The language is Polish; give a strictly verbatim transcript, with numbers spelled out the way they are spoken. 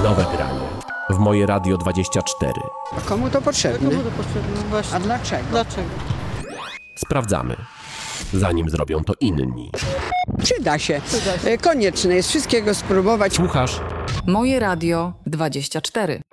Nowe granie w Moje Radio dwadzieścia cztery. A komu to potrzebne? Komu to potrzebne? Właśnie. A dlaczego? Dlaczego? Sprawdzamy, zanim zrobią to inni. Przyda się. Przyda się. E, Konieczne jest wszystkiego spróbować. Słuchasz? Moje Radio dwadzieścia cztery.